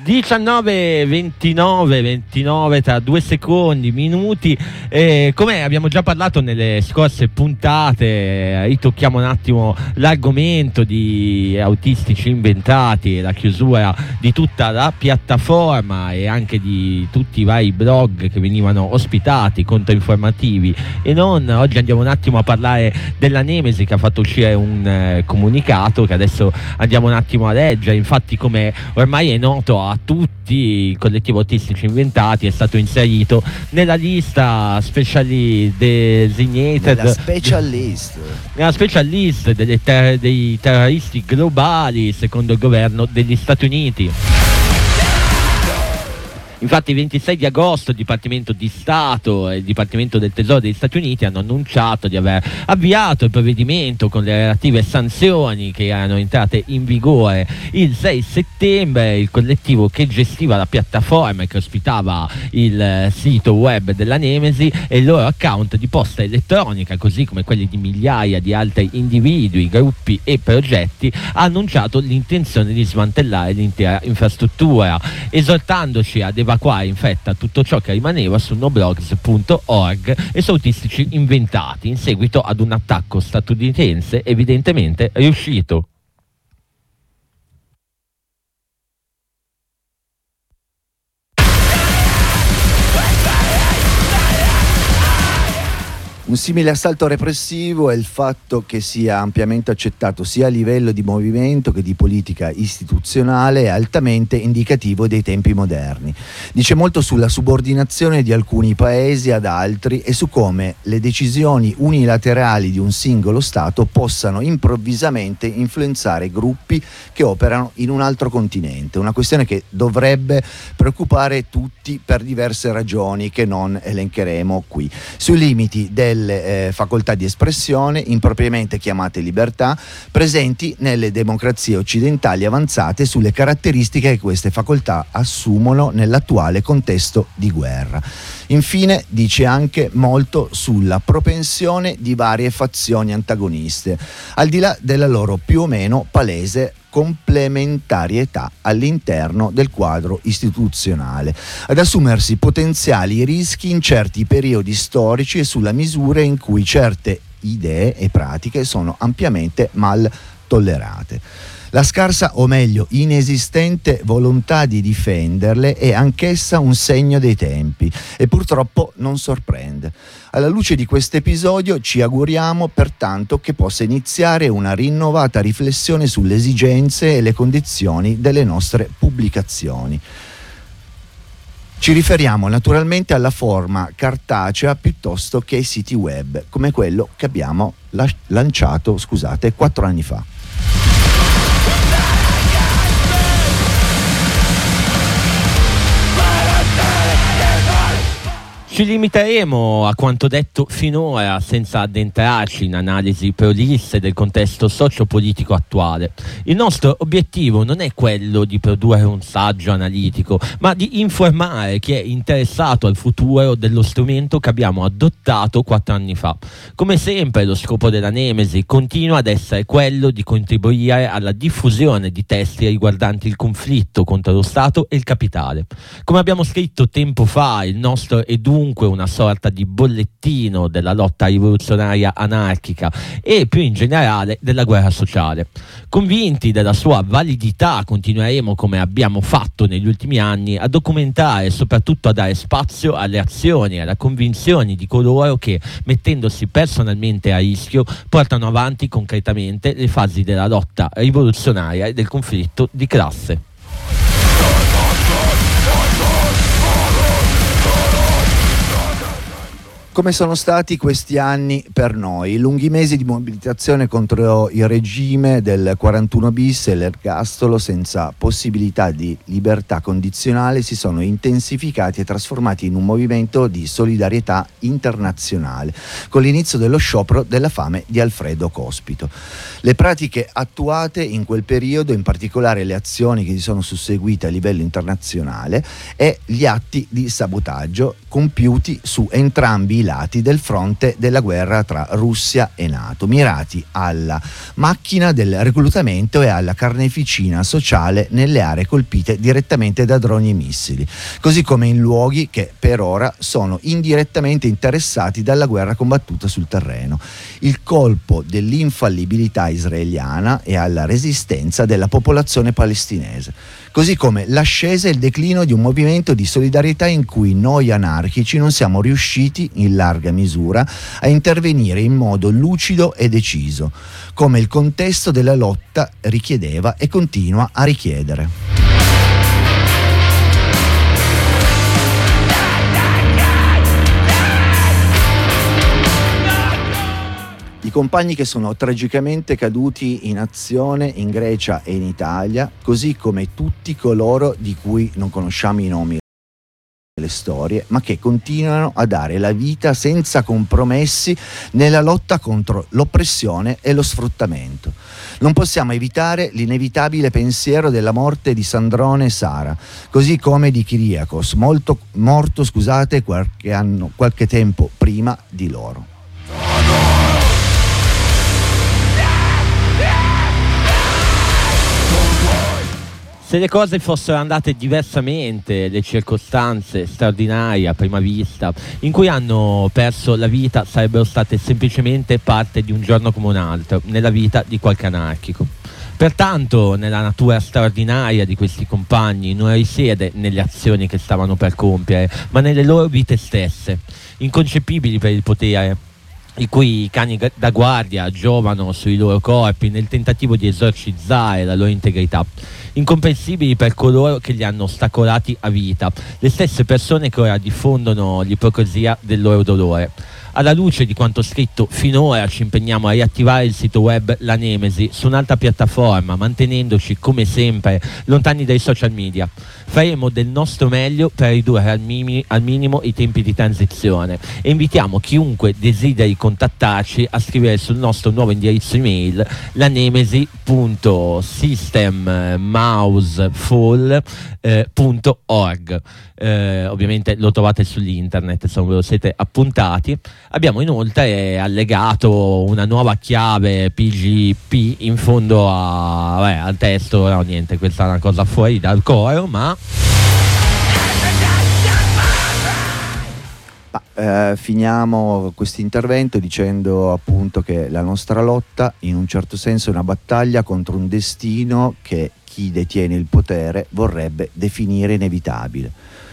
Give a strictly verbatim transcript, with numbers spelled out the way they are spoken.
diciannove ventinove ventinove tra due secondi, minuti. Eh, come abbiamo già parlato nelle scorse puntate, eh, ritocchiamo un attimo l'argomento di autistici inventati e la chiusura di tutta la piattaforma e anche di tutti i vari blog che venivano ospitati, controinformativi e non. Oggi andiamo un attimo a parlare della Nemesi, che ha fatto uscire un eh, comunicato che adesso andiamo un attimo a leggere. Infatti, come ormai è noto a tutti, il collettivo Autistici Inventati è stato inserito nella lista specially designated, nella special list nella special list delle ter- dei terroristi globali secondo il governo degli Stati Uniti. Infatti il ventisei di agosto il Dipartimento di Stato e il Dipartimento del Tesoro degli Stati Uniti hanno annunciato di aver avviato il provvedimento con le relative sanzioni che erano entrate in vigore il sei settembre. Il collettivo che gestiva la piattaforma e che ospitava il sito web della Nemesi e il loro account di posta elettronica, così come quelli di migliaia di altri individui, gruppi e progetti, ha annunciato l'intenzione di smantellare l'intera infrastruttura, esortandoci ad evacuare in fretta tutto ciò che rimaneva su noblogs punto org e su Autistici Inventati, in seguito ad un attacco statunitense evidentemente riuscito. Un simile assalto repressivo è il fatto che sia ampiamente accettato sia a livello di movimento che di politica istituzionale e altamente indicativo dei tempi moderni. Dice molto sulla subordinazione di alcuni paesi ad altri e su come le decisioni unilaterali di un singolo Stato possano improvvisamente influenzare gruppi che operano in un altro continente. Una questione che dovrebbe preoccupare tutti per diverse ragioni che non elencheremo qui. Sui limiti del Eh, facoltà di espressione, impropriamente chiamate libertà, presenti nelle democrazie occidentali avanzate, sulle caratteristiche che queste facoltà assumono nell'attuale contesto di guerra. Infine dice anche molto sulla propensione di varie fazioni antagoniste, al di là della loro più o meno palese complementarietà all'interno del quadro istituzionale, ad assumersi potenziali rischi in certi periodi storici e sulla misura in cui certe idee e pratiche sono ampiamente mal tollerate. La scarsa, o meglio inesistente, volontà di difenderle è anch'essa un segno dei tempi e purtroppo non sorprende. Alla luce di questo episodio ci auguriamo pertanto che possa iniziare una rinnovata riflessione sulle esigenze e le condizioni delle nostre pubblicazioni. Ci riferiamo naturalmente alla forma cartacea piuttosto che ai siti web, come quello che abbiamo la- lanciato, scusate, quattro anni fa. Ci limiteremo a quanto detto finora, senza addentrarci in analisi prolisse del contesto sociopolitico attuale. Il nostro obiettivo non è quello di produrre un saggio analitico, ma di informare chi è interessato al futuro dello strumento che abbiamo adottato quattro anni fa. Come sempre, lo scopo della Nemesi continua ad essere quello di contribuire alla diffusione di testi riguardanti il conflitto contro lo Stato e il capitale. Come abbiamo scritto tempo fa, il nostro è dunque una sorta di bollettino della lotta rivoluzionaria anarchica e più in generale della guerra sociale. Convinti della sua validità, continueremo, come abbiamo fatto negli ultimi anni, a documentare e soprattutto a dare spazio alle azioni e alle convinzioni di coloro che, mettendosi personalmente a rischio, portano avanti concretamente le fasi della lotta rivoluzionaria e del conflitto di classe. Come sono stati questi anni per noi? Lunghi mesi di mobilitazione contro il regime del quarantuno bis e l'ergastolo senza possibilità di libertà condizionale si sono intensificati e trasformati in un movimento di solidarietà internazionale, con l'inizio dello sciopero della fame di Alfredo Cospito. Le pratiche attuate in quel periodo, in particolare le azioni che si sono susseguite a livello internazionale e gli atti di sabotaggio compiuti su entrambi i lati del fronte della guerra tra Russia e NATO, mirati alla macchina del reclutamento e alla carneficina sociale nelle aree colpite direttamente da droni e missili, così come in luoghi che per ora sono indirettamente interessati dalla guerra combattuta sul terreno. Il colpo dell'infallibilità israeliana e alla resistenza della popolazione palestinese, così come l'ascesa e il declino di un movimento di solidarietà in cui noi anarchici non siamo riusciti in larga misura a intervenire in modo lucido e deciso, come il contesto della lotta richiedeva e continua a richiedere. I compagni che sono tragicamente caduti in azione in Grecia e in Italia, così come tutti coloro di cui non conosciamo i nomi e le storie, ma che continuano a dare la vita senza compromessi nella lotta contro l'oppressione e lo sfruttamento. Non possiamo evitare l'inevitabile pensiero della morte di Sandrone e Sara, così come di Kyriakos, molto, morto scusate, qualche anno, qualche tempo prima di loro. Se le cose fossero andate diversamente, le circostanze straordinarie a prima vista in cui hanno perso la vita sarebbero state semplicemente parte di un giorno come un altro nella vita di qualche anarchico. Pertanto, nella natura straordinaria di questi compagni non risiede nelle azioni che stavano per compiere, ma nelle loro vite stesse, inconcepibili per il potere, i cui cani da guardia giovano sui loro corpi nel tentativo di esorcizzare la loro integrità, incomprensibili per coloro che li hanno ostacolati a vita, le stesse persone che ora diffondono l'ipocrisia del loro dolore. Alla luce di quanto scritto finora ci impegniamo a riattivare il sito web La Nemesi su un'altra piattaforma, mantenendoci come sempre lontani dai social media. Faremo del nostro meglio per ridurre al, mini- al minimo i tempi di transizione e invitiamo chiunque desideri contattarci a scrivere sul nostro nuovo indirizzo email lanemesi punto systemmousefall punto org. Eh, ovviamente lo trovate sull'internet se non ve lo siete appuntati. Abbiamo inoltre allegato una nuova chiave P G P in fondo a, vabbè, al testo. No, niente, questa è una cosa fuori dal coro, ma Eh, finiamo questo intervento dicendo appunto che la nostra lotta in un certo senso è una battaglia contro un destino che chi detiene il potere vorrebbe definire inevitabile.